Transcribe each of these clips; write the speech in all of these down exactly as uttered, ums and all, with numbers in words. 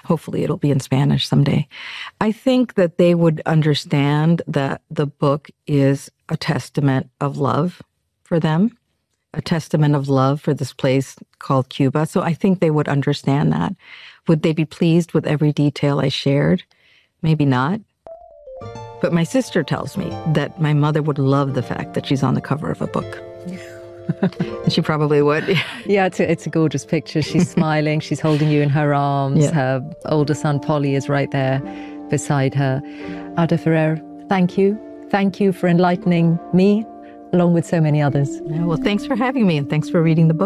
Hopefully it'll be in Spanish someday. I think that they would understand that the book is a testament of love for them, a testament of love for this place called Cuba. So I think they would understand that. Would they be pleased with every detail I shared? Maybe not. But my sister tells me that my mother would love the fact that she's on the cover of a book. She probably would. Yeah, it's a, it's a gorgeous picture. She's smiling. She's holding you in her arms. Yeah. Her older son, Polly, is right there beside her. Ada Ferrer, thank you. Thank you for enlightening me, along with so many others. Yeah, well, thanks for having me, and thanks for reading the book.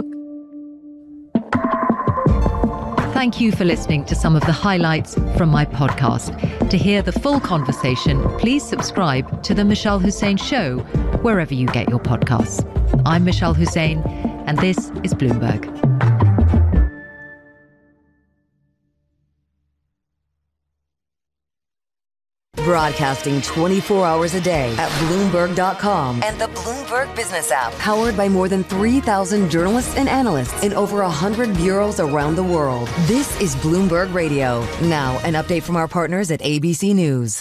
Thank you for listening to some of the highlights from my podcast. To hear the full conversation, please subscribe to The Michelle Hussein Show, wherever you get your podcasts. I'm Michelle Hussein, and this is Bloomberg. Broadcasting twenty-four hours a day at Bloomberg dot com and the Bloomberg Business app. Powered by more than three thousand journalists and analysts in over one hundred bureaus around the world. This is Bloomberg Radio. Now, an update from our partners at A B C News.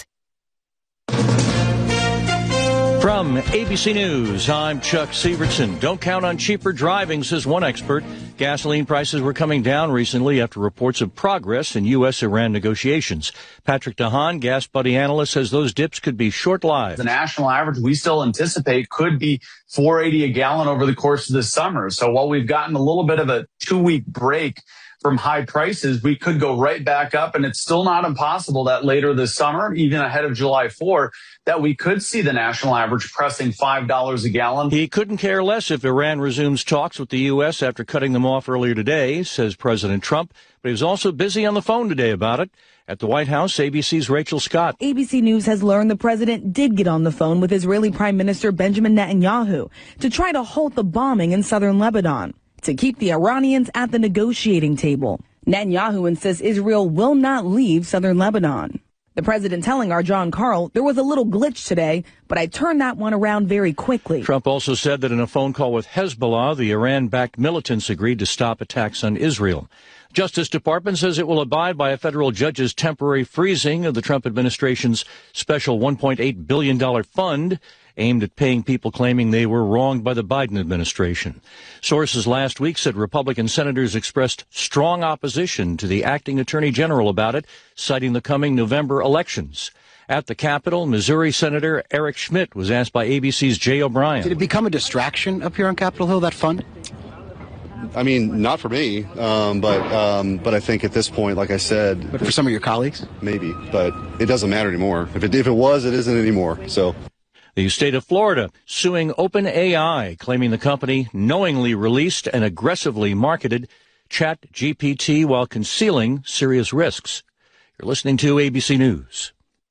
From A B C News, I'm Chuck Severson. Don't count on cheaper driving, says one expert. Gasoline prices were coming down recently after reports of progress in U S Iran negotiations. Patrick DeHaan, Gas Buddy analyst, says those dips could be short-lived. The national average we still anticipate could be four eighty a gallon over the course of the summer. So while we've gotten a little bit of a two-week break from high prices, we could go right back up, and it's still not impossible that later this summer, even ahead of July fourth, that we could see the national average pressing five dollars a gallon. He couldn't care less if Iran resumes talks with the U S after cutting them off earlier today, says President Trump, but he was also busy on the phone today about it. At the White House, A B C's Rachel Scott. A B C News has learned the president did get on the phone with Israeli Prime Minister Benjamin Netanyahu to try to halt the bombing in southern Lebanon, to keep the Iranians at the negotiating table. Netanyahu insists Israel will not leave southern Lebanon. The president telling our John Carl, there was a little glitch today, but I turned that one around very quickly. Trump also said that in a phone call with Hezbollah, the Iran-backed militants agreed to stop attacks on Israel. Justice Department says it will abide by a federal judge's temporary freezing of the Trump administration's special one point eight billion dollars fund aimed at paying people claiming they were wronged by the Biden administration. Sources last week said Republican senators expressed strong opposition to the acting attorney general about it, citing the coming November elections. At the Capitol, Missouri Senator Eric Schmidt was asked by A B C's Jay O'Brien. Did it become a distraction up here on Capitol Hill, that fund? I mean, not for me, um, but um, but I think at this point, like I said... But for some of your colleagues? Maybe, but it doesn't matter anymore. If it, if it was, it isn't anymore, so... The state of Florida suing OpenAI, claiming the company knowingly released and aggressively marketed ChatGPT while concealing serious risks. You're listening to A B C News.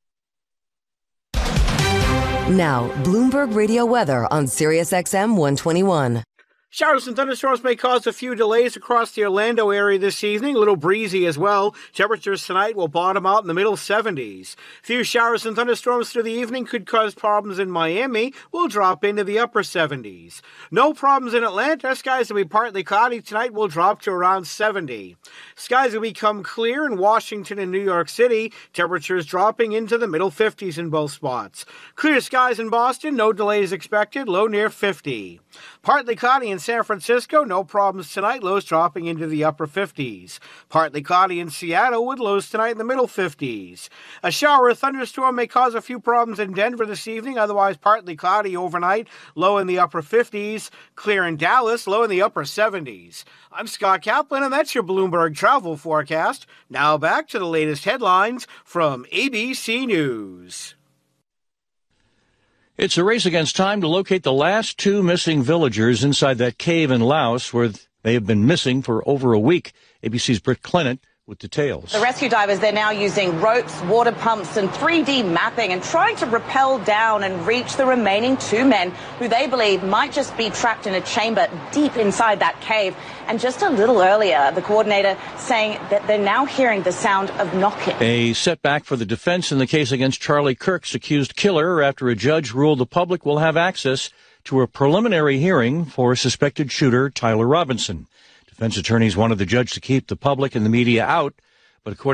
Now, Bloomberg Radio weather on Sirius X M one twenty-one. Showers and thunderstorms may cause a few delays across the Orlando area this evening. A little breezy as well. Temperatures tonight will bottom out in the middle seventies. Few showers and thunderstorms through the evening could cause problems in Miami. We'll drop into the upper seventies. No problems in Atlanta. Skies will be partly cloudy tonight. Will drop to around seventy. Skies will become clear in Washington and New York City. Temperatures dropping into the middle fifties in both spots. Clear skies in Boston. No delays expected. Low near fifty. Partly cloudy in San Francisco, no problems tonight, lows dropping into the upper fifties. Partly cloudy in Seattle with lows tonight in the middle fifties. A shower or thunderstorm may cause a few problems in Denver this evening, otherwise partly cloudy overnight, low in the upper fifties. Clear in Dallas, low in the upper seventies. I'm Scott Kaplan, and that's your Bloomberg travel forecast. Now back to the latest headlines from A B C News. It's a race against time to locate the last two missing villagers inside that cave in Laos where they have been missing for over a week. A B C's Britt Clennett with details. The rescue divers, they're now using ropes, water pumps and three D mapping and trying to rappel down and reach the remaining two men who they believe might just be trapped in a chamber deep inside that cave. And just a little earlier, the coordinator saying that they're now hearing the sound of knocking. A setback for the defense in the case against Charlie Kirk's accused killer after a judge ruled the public will have access to a preliminary hearing for suspected shooter Tyler Robinson. Defense attorneys wanted the judge to keep the public and the media out, but according